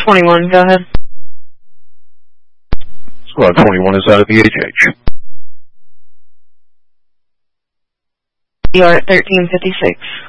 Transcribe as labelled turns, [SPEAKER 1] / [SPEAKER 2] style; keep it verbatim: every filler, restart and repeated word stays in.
[SPEAKER 1] twenty-one, go ahead.
[SPEAKER 2] Squad twenty-one is out of the H H.
[SPEAKER 1] You are at thirteen fifty-six.